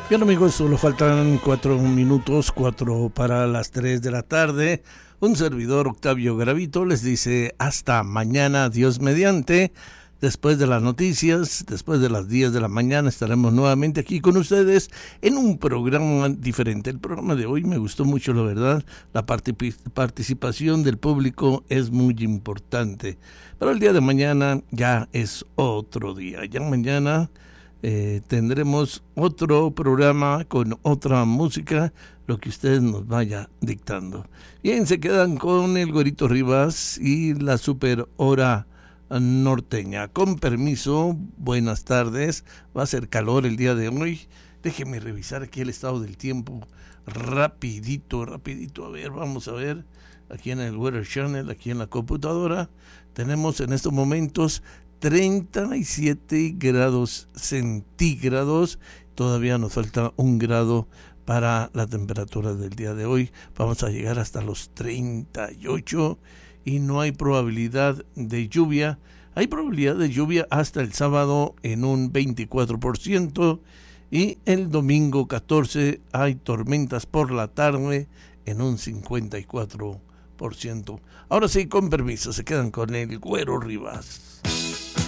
Bien amigos, solo faltan 4 minutos, 4 para las 3 de la tarde. Un servidor, Octavio Garavito, les dice hasta mañana, Dios mediante. Después de las noticias, después de las 10 de la mañana, estaremos nuevamente aquí con ustedes en un programa diferente. El programa de hoy me gustó mucho, la verdad. La participación del público es muy importante. Pero el día de mañana ya es otro día. Ya mañana tendremos otro programa con otra música, lo que ustedes nos vaya dictando. Bien, se quedan con el Güerito Rivas y la super hora norteña. Con permiso, buenas tardes. Va a ser calor el día de hoy. Déjenme revisar aquí el estado del tiempo rapidito. A ver, vamos a ver. Aquí en el Weather Channel, aquí en la computadora, tenemos en estos momentos 37 grados centígrados. Todavía nos falta 1 grado para la temperatura del día de hoy. Vamos a llegar hasta los 38 y no hay probabilidad de lluvia. Hay probabilidad de lluvia hasta el sábado en un 24% y el domingo 14 hay tormentas por la tarde en un 54%. Ahora sí, con permiso, se quedan con el Güero Rivas.